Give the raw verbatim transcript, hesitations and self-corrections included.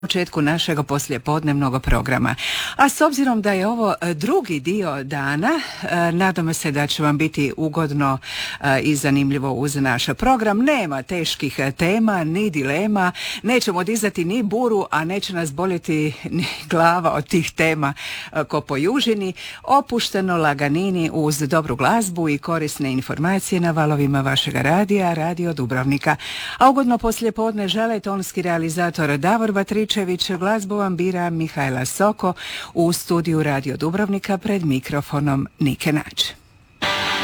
početku našeg poslijepodnevnog programa. A s obzirom da je ovo drugi dio dana, nadamo se da će vam biti ugodno i zanimljivo uz naš program. Nema teških tema, ni dilema, nećemo dizati ni buru, a neće nas boljeti ni glava od tih tema ko po južini. Opušteno, laganini uz dobru glazbu i korisne informacije na valovima vašega radija, Radio Dubrovnika. A ugodno poslijepodne žele tonski realizator Davor Batrić, glazbu vam bira Mihajla Soko, u studiju Radio Dubrovnika pred mikrofonom Nike Nač.